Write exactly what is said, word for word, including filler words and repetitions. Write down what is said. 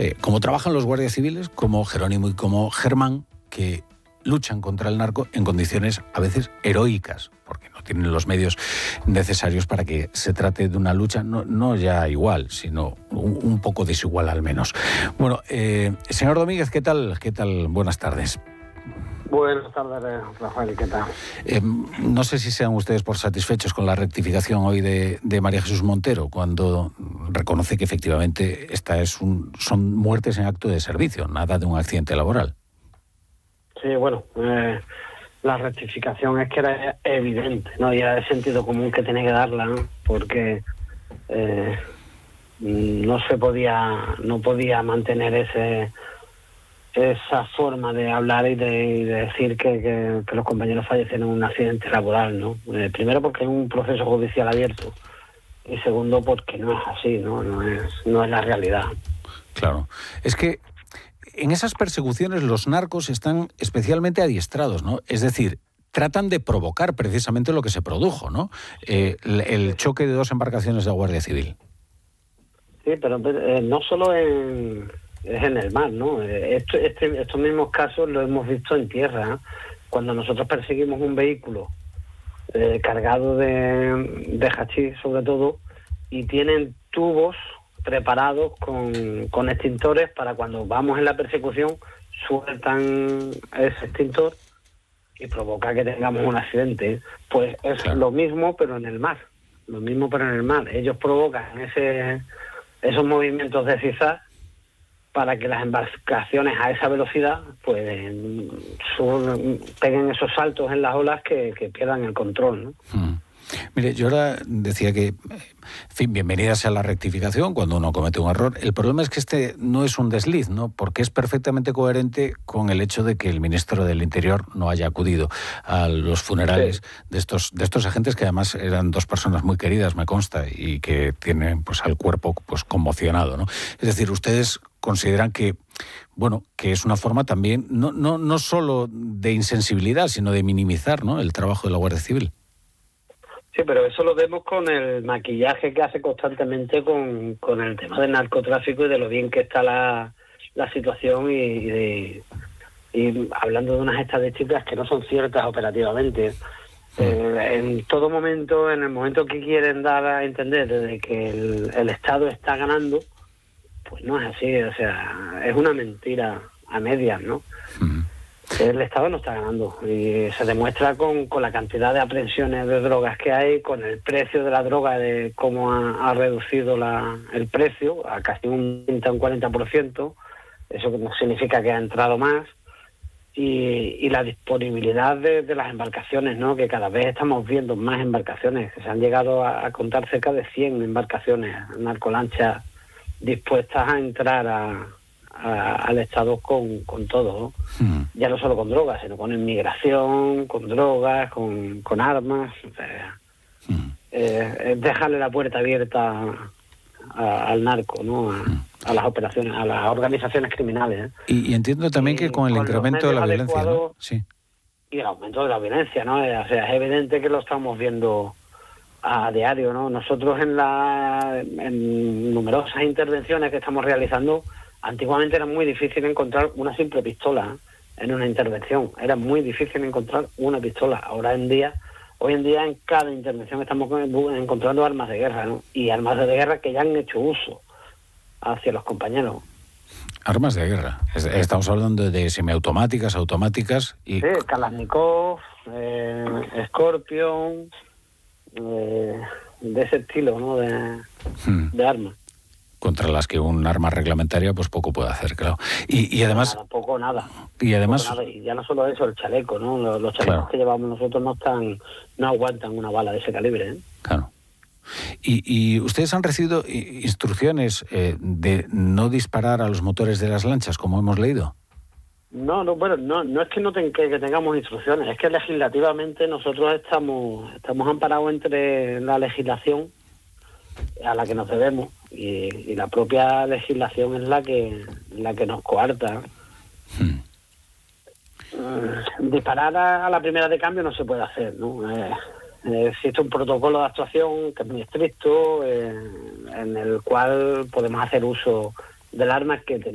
eh, como trabajan los guardias civiles, como Jerónimo y como Germán, que luchan contra el narco en condiciones a veces heroicas, porque no tienen los medios necesarios para que se trate de una lucha no, no ya igual, sino un, un poco desigual al menos. Bueno, eh, señor Domínguez, ¿qué tal? ¿Qué tal? Buenas tardes. Buenas tardes, Rafael, ¿qué tal? Eh, no sé si sean ustedes por satisfechos con la rectificación hoy de, de María Jesús Montero, cuando reconoce que efectivamente esta es un, son muertes en acto de servicio, nada de un accidente laboral. Sí, bueno, eh, la rectificación es que era evidente, ¿no? Y era de sentido común que tenía que darla, ¿no? Porque eh, no se podía, no podía mantener ese esa forma de hablar y de, y de decir que, que, que los compañeros fallecieron en un accidente laboral, ¿no? Eh, primero porque hay un proceso judicial abierto y segundo porque no es así, ¿no? No es, no es la realidad. Claro, es que en esas persecuciones los narcos están especialmente adiestrados, ¿no? Es decir, tratan de provocar precisamente lo que se produjo, ¿no? Eh, el, el choque de dos embarcaciones de la Guardia Civil. Sí, pero eh, no solo en, es en el mar, ¿no? Eh, esto, este, estos mismos casos los hemos visto en tierra, ¿eh? Cuando nosotros perseguimos un vehículo eh, cargado de, de hachís, sobre todo, y tienen tubos preparados con, con extintores para cuando vamos en la persecución sueltan ese extintor y provoca que tengamos un accidente. Pues es claro. Lo mismo pero en el mar, lo mismo pero en el mar. Ellos provocan ese esos movimientos de zigzag para que las embarcaciones a esa velocidad pues sur, peguen esos saltos en las olas que, que pierdan el control, ¿no? Hmm. Mire, yo ahora decía que, en fin, bienvenida sea la rectificación cuando uno comete un error. El problema es que este no es un desliz, ¿no? Porque es perfectamente coherente con el hecho de que el ministro del Interior no haya acudido a los funerales sí. de estos de estos agentes, que además eran dos personas muy queridas, me consta, y que tienen pues al cuerpo pues conmocionado, ¿no? Es decir, ustedes consideran que, bueno, que es una forma también, no, no, no solo de insensibilidad, sino de minimizar, ¿no?, el trabajo de la Guardia Civil. Sí, pero eso lo vemos con el maquillaje que hace constantemente con, con el tema del narcotráfico y de lo bien que está la, la situación y, y, de, y hablando de unas estadísticas que no son ciertas operativamente. Eh, en todo momento, en el momento que quieren dar a entender de que el, el Estado está ganando, pues no es así, o sea, es una mentira a medias, ¿no? Uh-huh. El Estado no está ganando y se demuestra con, con la cantidad de aprehensiones de drogas que hay, con el precio de la droga, de cómo ha, ha reducido la, el precio a casi un treinta o un cuarenta por ciento, eso no significa que ha entrado más, y, y la disponibilidad de, de las embarcaciones, ¿no? Que cada vez estamos viendo más embarcaciones, que se han llegado a, a contar cerca de cien embarcaciones, narcolanchas dispuestas a entrar a... A, al Estado con, con todo, ¿no? Mm. Ya no solo con drogas, sino con inmigración, con drogas, con, con armas. O sea, mm. eh, es dejarle la puerta abierta a, a, al narco, ¿no? A, mm. a las operaciones, a las organizaciones criminales, ¿eh? Y, y entiendo también y que con el con incremento de la violencia, ¿no? Sí. Y el aumento de la violencia, ¿no? O sea, es evidente que lo estamos viendo a diario, ¿no? Nosotros en, la, en numerosas intervenciones que estamos realizando, antiguamente era muy difícil encontrar una simple pistola en una intervención. Era muy difícil encontrar una pistola. Ahora en día, hoy en día en cada intervención estamos encontrando armas de guerra, ¿no? Y armas de guerra que ya han hecho uso hacia los compañeros. Armas de guerra. Estamos hablando de semiautomáticas, automáticas y... Sí, Kalashnikov, eh, Scorpion, eh, de ese estilo, ¿no? De, hmm. de armas. Contra las que un arma reglamentaria pues poco puede hacer, claro. Y, y además... Nada, poco nada. Y además... Poco nada. Y ya no solo eso, el chaleco, ¿no? Los, los chalecos claro. que llevamos nosotros no están, no aguantan una bala de ese calibre, ¿eh? Claro. Y, y ustedes han recibido instrucciones eh, de no disparar a los motores de las lanchas, como hemos leído. No, no, bueno, no, no es que no ten, que, que tengamos instrucciones, es que legislativamente nosotros estamos, estamos amparados entre la legislación a la que nos debemos y, y la propia legislación es la que la que nos coarta. Hmm. Uh, disparar a, a la primera de cambio no se puede hacer, ¿no? Eh, eh, existe un protocolo de actuación que es muy estricto, eh, en el cual podemos hacer uso del arma que